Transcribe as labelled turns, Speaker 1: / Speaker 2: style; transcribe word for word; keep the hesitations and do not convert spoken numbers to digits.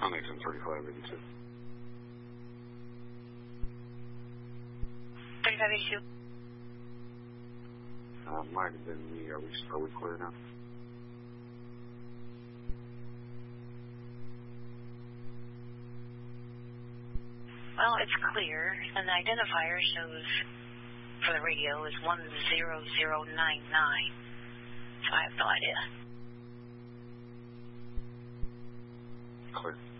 Speaker 1: Huntington thirty-five eighty-two.
Speaker 2: thirty-five eighty-two.
Speaker 1: Uh, might have been me. Are we, are we clear now?
Speaker 2: Well, it's clear, and the identifier shows for the radio is one zero zero nine nine. So I have no idea.
Speaker 1: Clear.